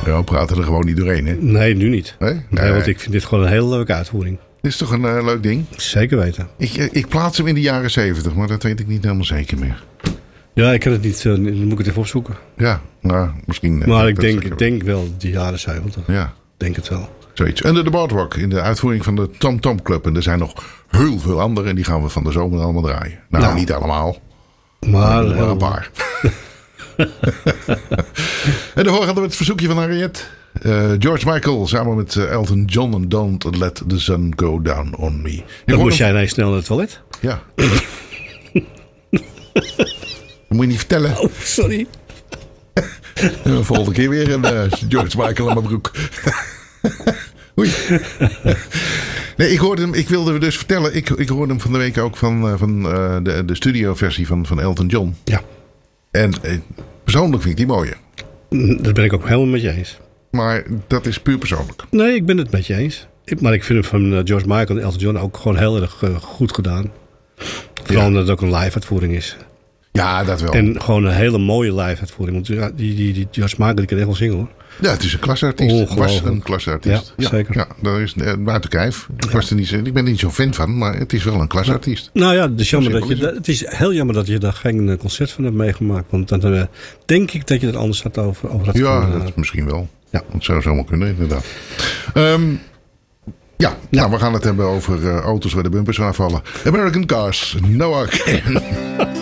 Ja, we praten er gewoon niet doorheen, hè? Nee, nu niet. Nee? Nee, want ik vind dit gewoon een hele leuke uitvoering. Dit is toch een leuk ding? Zeker weten. Ik plaats hem in de jaren 70, maar dat weet ik niet helemaal zeker meer. Ja, ik kan het niet. Dan moet ik het even opzoeken. Ja, nou, misschien... Maar ik denk wel de jaren 70. Ja. Denk het wel. Zoiets. Under the Boardwalk in de uitvoering van de Tom Tom Club. En er zijn nog heel veel andere en die gaan we van de zomer allemaal draaien. Nou, niet allemaal. Maar een paar. En daarvoor hadden we het verzoekje van Harriet. George Michael samen met Elton John en Don't Let the Sun Go Down on Me. Dan moest jij ineens snel naar het toilet? Ja. Dat moet je niet vertellen. Oh, sorry. Volgende keer weer een George Michael in mijn broek. Oei. Nee, ik wilde dus vertellen. Ik hoorde hem van de week ook van de studioversie van Elton John. Ja. En persoonlijk vind ik die mooier. Dat ben ik ook helemaal met je eens. Maar dat is puur persoonlijk. Nee, ik ben het met je eens. Maar ik vind hem van George Michael en Elton John ook gewoon heel erg goed gedaan. Vooral omdat het ook een live uitvoering is. Ja, dat wel. En gewoon een hele mooie live uitvoering. Want die George Michael die kan echt wel zingen, hoor. Ja, het is een klasseartiest. Het was een klasseartiest. Ja, zeker. Ja, dat is buiten kijf. Ik ben er niet zo fan van, maar het is wel een klasseartiest. Nou ja, het is heel jammer dat je daar geen concert van hebt meegemaakt. Want dan denk ik dat je er anders had over had Ja, kunnen. dat misschien wel. Ja. Het zou zomaar kunnen, inderdaad. Nou, we gaan het hebben over auto's waar de bumpers van afvallen. American Cars, Noah Ken.